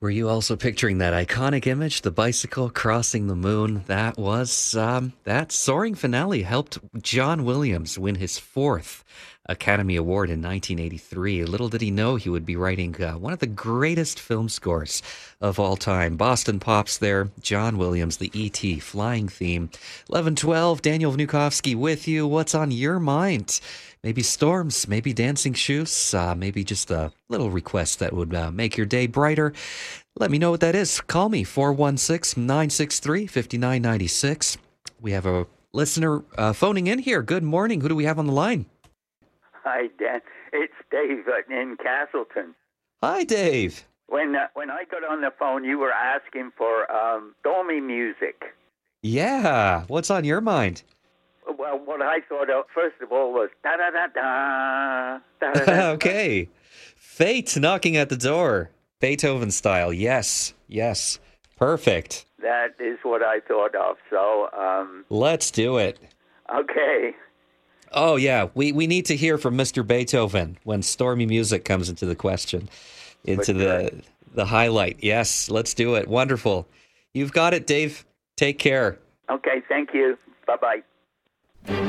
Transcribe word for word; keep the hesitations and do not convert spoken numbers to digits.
Were you also picturing that iconic image, the bicycle crossing the moon? That was, um, that soaring finale helped John Williams win his fourth Academy Award in nineteen eighty-three. Little did he know he would be writing uh, one of the greatest film scores of all time. Boston Pops there, John Williams, the E T flying theme. eleven twelve, Daniel Vnukovsky with you. What's on your mind? Maybe storms, maybe dancing shoes, uh, maybe just a little request that would uh, make your day brighter. Let me know what that is. Call me, four one six, nine six three, five nine nine six. We have a listener uh, phoning in here. Good morning. Who do we have on the line? Hi, Dan. It's Dave uh, in Castleton. Hi, Dave. When uh, when I got on the phone, you were asking for um, stormy music. Yeah. What's on your mind? Well, what I thought of, first of all, was da-da-da-da, da-da-da-da. Okay. Fate knocking at the door. Beethoven style. Yes. Yes. Perfect. That is what I thought of, so... Um, Let's do it. Okay. Oh, yeah. We we need to hear from Mister Beethoven when stormy music comes into the question, into the, the highlight. Yes, let's do it. Wonderful. You've got it, Dave. Take care. Okay, thank you. Bye-bye.